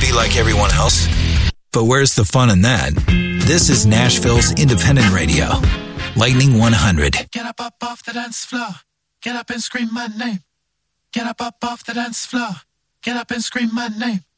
be like everyone else. But where's the fun in that? This is Nashville's independent radio. Lightning 100. Get up off the dance floor. Get up and scream my name. Get up off the dance floor. Get up and scream my name.